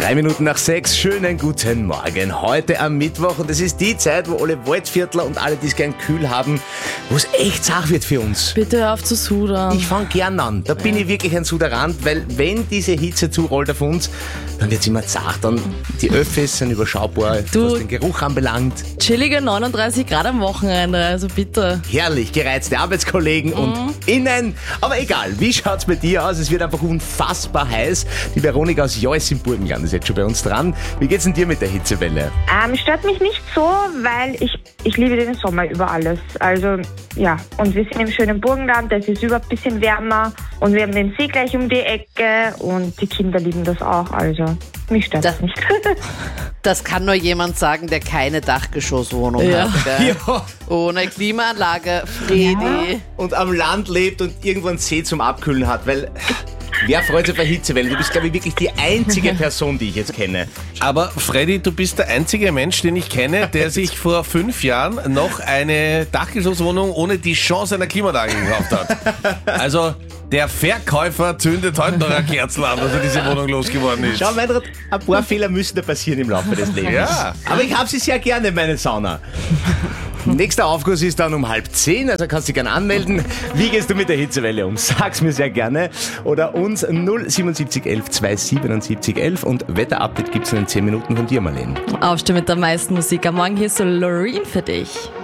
3:03. Schönen guten Morgen. Heute am Mittwoch und es ist die Zeit, wo alle Waldviertler und alle, die es gern kühl haben, wo es echt zart wird für uns. Bitte hör auf zu sudern. Ich fange gern an. Da bin ich wirklich ein Suderant, weil wenn diese Hitze zurollt auf uns, dann wird es immer zart. Dann die Öffis sind überschaubar, was den Geruch anbelangt. Chillige 39 Grad am Wochenende, also bitte. Herrlich, gereizte Arbeitskollegen und innen. Aber egal, wie schaut's bei dir aus? Es wird einfach unfassbar heiß. Die Veronika aus Joyce im Burgenland ist jetzt schon bei uns dran. Wie geht's denn dir mit der Hitzewelle? Stört mich nicht so, weil ich liebe den Sommer über alles. Also ja, und wir sind im schönen Burgenland, es ist überhaupt ein bisschen wärmer und wir haben den See gleich um die Ecke und die Kinder lieben das auch, also mich stört das nicht. Das kann nur jemand sagen, der keine Dachgeschosswohnung hat. Gell? Ja. Ohne Klimaanlage, Fredi. Ja. Und am Land lebt und irgendwo einen See zum Abkühlen hat, weil... Wer freut sich bei Hitzewellen? Du bist, glaube ich, wirklich die einzige Person, die ich jetzt kenne. Aber Freddy, du bist der einzige Mensch, den ich kenne, der sich vor 5 Jahren noch eine Dachgeschosswohnung ohne die Chance einer Klimaanlage gekauft hat. Also der Verkäufer zündet heute noch ein Kerzel an, dass er diese Wohnung losgeworden ist. Schau, Meinrad, ein paar Fehler müssen da passieren im Laufe des Lebens. Ja. Aber ich habe sie sehr gerne, meine Sauna. Nächster Aufguss ist dann um 9:30, also kannst du dich gerne anmelden. Wie gehst du mit der Hitzewelle um? Sag's mir sehr gerne. Oder uns 077 11 277 11 und Wetterupdate gibt's in 10 Minuten von dir, Marlene. Aufstehen mit der meisten Musik. Am Morgen hier ist so Loreen für dich.